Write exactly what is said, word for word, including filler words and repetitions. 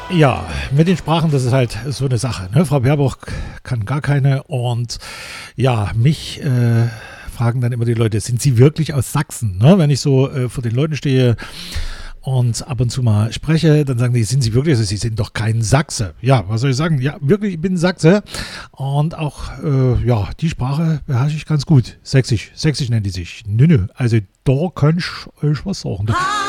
Ja, mit den Sprachen, das ist halt so eine Sache. Ne? Frau Baerbock kann gar keine und ja, mich äh, fragen dann immer die Leute, sind Sie wirklich aus Sachsen? Ne? Wenn ich so äh, vor den Leuten stehe und ab und zu mal spreche, dann sagen die, sind Sie wirklich, also Sie sind doch kein Sachse. Ja, was soll ich sagen? Ja, wirklich, ich bin Sachse und auch, äh, ja, die Sprache beherrsche ich ganz gut. Sächsisch, Sächsisch nennt die sich. Nö, nö, also da kann ich euch was sagen.